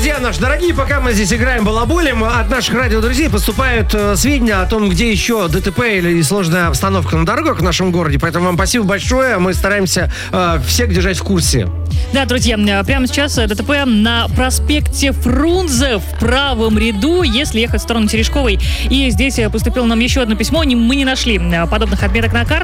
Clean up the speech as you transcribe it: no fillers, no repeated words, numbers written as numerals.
Друзья наши дорогие, пока мы здесь играем балаболем, от наших радиодрузей поступают сведения о том, где еще ДТП или сложная обстановка на дорогах в нашем городе. Поэтому вам спасибо большое. Мы стараемся всех держать в курсе. Да, друзья, прямо сейчас ДТП на проспекте Фрунзе в правом ряду, если ехать в сторону Терешковой. И здесь поступило нам еще одно письмо. Мы не нашли подобных отметок на карте.